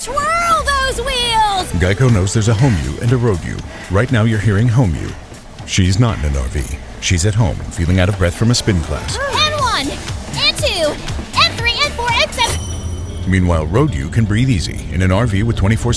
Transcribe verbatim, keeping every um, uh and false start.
twirl those wheels! Geico knows there's a home you and a road you. Right now you're hearing home you. She's not in an R V. She's at home, feeling out of breath from a spin class. And one, and two, and three, and four, and seven. Meanwhile, road you can breathe easy in an R V with twenty-four